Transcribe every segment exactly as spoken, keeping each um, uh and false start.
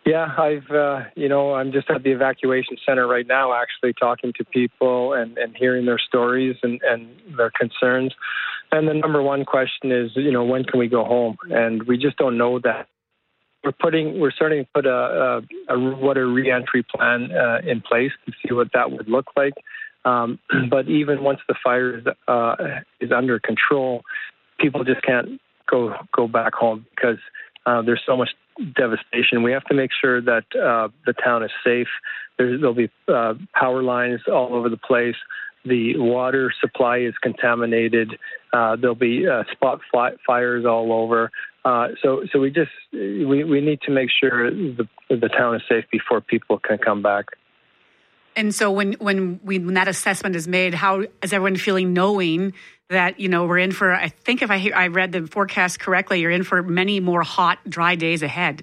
Yeah, I've, uh, you know, I'm just at the evacuation center right now, actually talking to people and, and hearing their stories and, and their concerns. And the number one question is, you know, when can we go home? And we just don't know that. We're putting, we're starting to put a, a, a what a reentry plan uh, in place to see what that would look like. Um, but even once the fire is, uh, is under control, people just can't go go back home because uh, there's so much devastation. We have to make sure that uh, the town is safe. There's, there'll be uh, power lines all over the place. The water supply is contaminated. Uh, there'll be uh, spot fi- fires all over. Uh, so, so we just we, we need to make sure the the town is safe before people can come back. And so, when when we when that assessment is made, how is everyone feeling, knowing that, you know, we're in for? I think if I hear, I read the forecast correctly, you're in for many more hot, dry days ahead.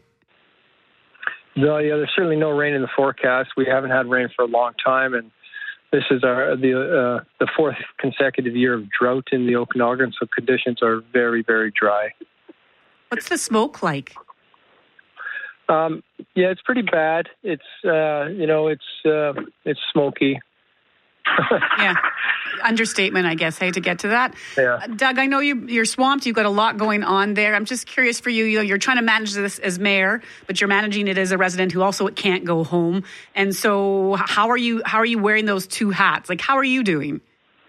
No, yeah, there's certainly no rain in the forecast. We haven't had rain for a long time, and this is our the uh, the fourth consecutive year of drought in the Okanagan. So conditions are very, very dry. What's the smoke like? Um, yeah, it's pretty bad. It's uh, you know, it's uh, it's smoky. Yeah, understatement, I guess. Hey, to get to that, yeah. uh, Doug, I know you you're swamped. You've got a lot going on there. I'm just curious for you. You know, you're trying to manage this as mayor, but you're managing it as a resident who also can't go home. And so, how are you? How are you wearing those two hats? Like, how are you doing?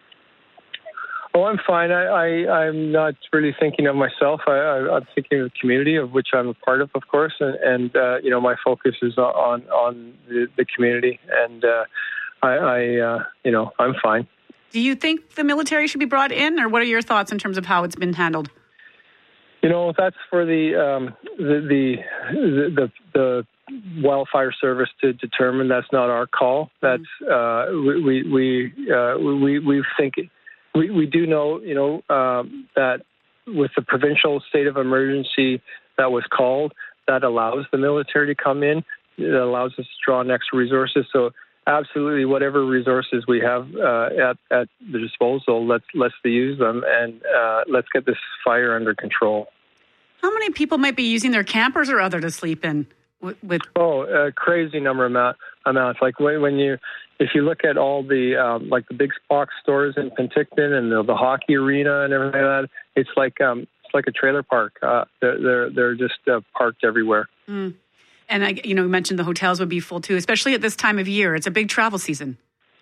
Oh, I'm fine. I, I, I'm not really thinking of myself. I, I, I'm thinking of the community, of which I'm a part of, of course. And, and uh, you know, my focus is on on the, the community. And uh, I, I uh, you know, I'm fine. Do you think the military should be brought in, or what are your thoughts in terms of how it's been handled? You know, that's for the um, the, the the the wildfire service to determine. That's not our call. That's uh, we we we, uh, we we think. We, we do know, you know, um, that with the provincial state of emergency that was called, that allows the military to come in. It allows us to draw on extra resources. So absolutely, whatever resources we have uh, at, at the disposal, let's let's use them, and uh, let's get this fire under control. How many people might be using their campers or other to sleep in? With, with oh, a crazy number amount amounts. Like when, when you, if you look at all the um, like the big box stores in Penticton and the, the hockey arena and everything like that, it's like um, it's like a trailer park. Uh, they're they're they're just uh, parked everywhere. Mm. And I, you know, you mentioned the hotels would be full too, especially at this time of year. It's a big travel season.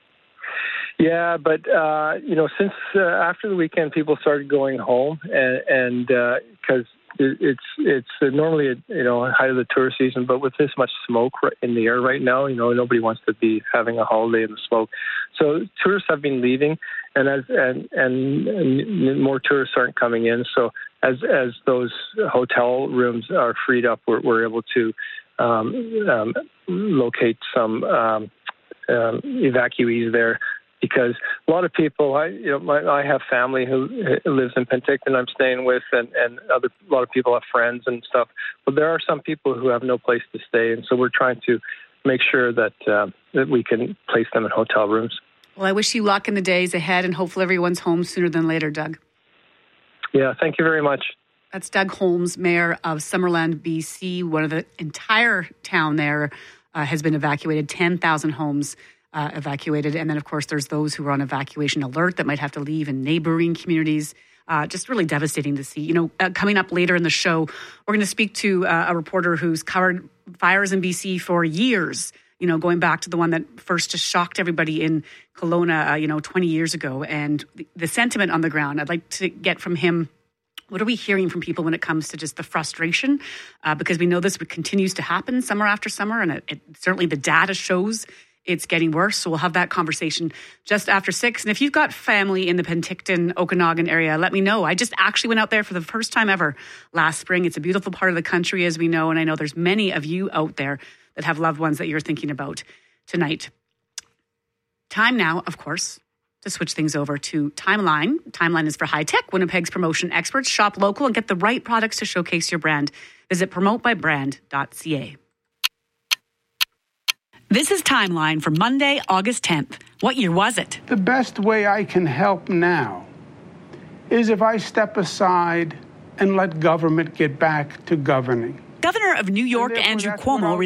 Yeah, but uh, you know, since uh, after the weekend, people started going home, and and because. Uh, It's it's normally a, you know height of the tourist season, but with this much smoke in the air right now, you know nobody wants to be having a holiday in the smoke. So tourists have been leaving, and as and and, and more tourists aren't coming in. So as as those hotel rooms are freed up, we're, we're able to um, um, locate some um, um, evacuees there. Because a lot of people, I you know, my, I have family who lives in Penticton I'm staying with, and, and other a lot of people have friends and stuff. But there are some people who have no place to stay, and so we're trying to make sure that uh, that we can place them in hotel rooms. Well, I wish you luck in the days ahead, and hopefully everyone's home sooner than later, Doug. Yeah, thank you very much. That's Doug Holmes, Mayor of Summerland, B C. One of the entire town there uh, has been evacuated, ten thousand homes. Uh, evacuated. And then, of course, there's those who are on evacuation alert that might have to leave in neighboring communities. Uh, just really devastating to see. You know, uh, coming up later in the show, we're going to speak to uh, a reporter who's covered fires in B C for years, you know, going back to the one that first just shocked everybody in Kelowna, uh, you know, twenty years ago. And the, the sentiment on the ground, I'd like to get from him. What are we hearing from people when it comes to just the frustration? Uh, because we know this continues to happen summer after summer, and it, it, certainly the data shows it's getting worse. So we'll have that conversation just after six. And if you've got family in the Penticton, Okanagan area, let me know. I just actually went out there for the first time ever last spring. It's a beautiful part of the country, as we know. And I know there's many of you out there that have loved ones that you're thinking about tonight. Time now, of course, to switch things over to Timeline. Timeline is for high-tech, Winnipeg's promotion experts. Shop local and get the right products to showcase your brand. Visit promote by brand dot c a. This is Timeline for Monday, August tenth. What year was it? The best way I can help now is if I step aside and let government get back to governing. Governor of New York, Andrew Cuomo,